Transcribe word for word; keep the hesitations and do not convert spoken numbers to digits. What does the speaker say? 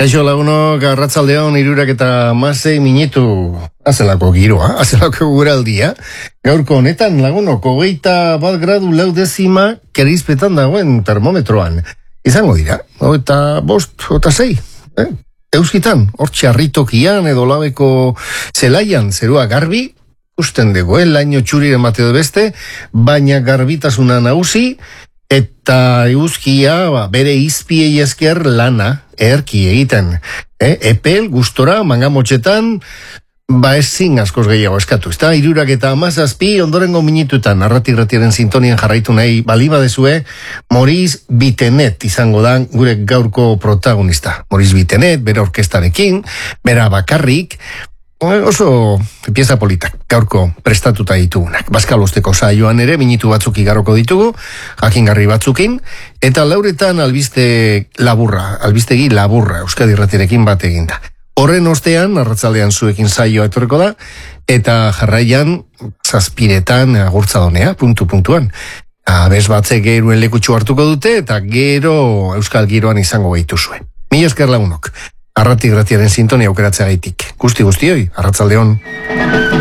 Kaixo lagunok, arratsaldeon hirurak eta hamasei minutu. Azelako giroa, azelako guraldia. Gaurko honetan lagunok, hogeita bat gradu lau dezima kerizpetan dagoen termometroan. Izango dira, eta bost, eta sei. Eh? Euskitan, hor txarritokian edo labeko zelaian zerua garbi, usten degoen, laino txuriren bateo beste, baina garbitasuna nagusi, eta eguzkia ba, bere izpiei esker lana erki egiten. E, epel, gustora, mangamotxetan, ba ezin askoz gehiago eskatu. Ez da, hirurak eta hamazazpi ondorengo minututan, arratik-ratiaren sintonian jarraitu nahi baliba dezue, Maurice Bitenet izango da gure gaurko protagonista. Maurice Bitenet, bere orkestarekin, bera bakarrik, oso pieza politak, gaurko prestatuta ditugunak. Baskalosteko saioan ere, minutu batzuk igaroko ditugu, jakingarri batzukin, eta lauretan albiste laburra, albistegi laburra, Euskadi Irratirekin bat eginda. Horren ostean, arratzaldean zuekin saioa etorreko da, eta jarraian, zazpiretan agurtzadonea, puntu-puntuan. Abez batzek geruen lekutxu hartuko dute, eta gero Euskal Giroan izango behitu zuen. Mila esker lagunok. Arratik ratiaren sintonia aukeratzea gaitik. Guzti guztioi, arratzaldeon.